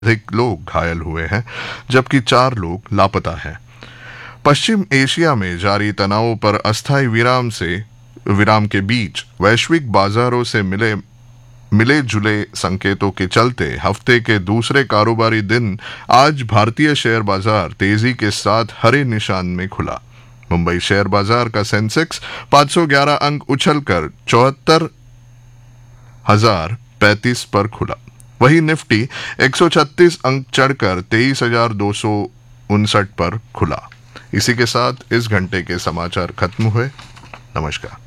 अधिक लोग घायल हुए हैं, जबकि 4 लोग लापता हैं। पश्चिम एशिया में जारी तनाव पर अस्थायी विराम के बीच वैश्विक बाजारों से मिले जुले संकेतों के चलते हफ्ते के दूसरे कारोबारी दिन आज भारतीय शेयर बाजार तेजी के साथ हरे निशान में खुला। मुंबई शेयर बाजार का सेंसेक्स 511 अंक उछलकर 74,035 पर खुला। वहीं निफ्टी 136 अंक चढ़कर 23,259 पर खुला। इसी के साथ इस घंटे के समाचार खत्म हुए। नमस्कार।